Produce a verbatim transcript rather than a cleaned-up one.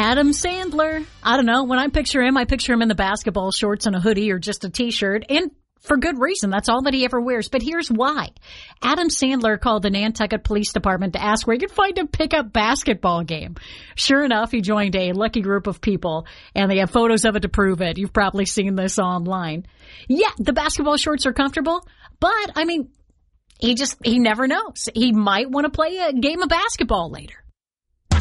Adam Sandler. I don't know. When I picture him, I picture him in the basketball shorts and a hoodie or just a T-shirt. And for good reason. That's all that he ever wears. But here's why. Adam Sandler called the Nantucket Police Department to ask where he could find a pickup basketball game. Sure enough, he joined a lucky group of people, and they have photos of it to prove it. You've probably seen this online. Yeah, the basketball shorts are comfortable, but, I mean, he just, he never knows. He might want to play a game of basketball later.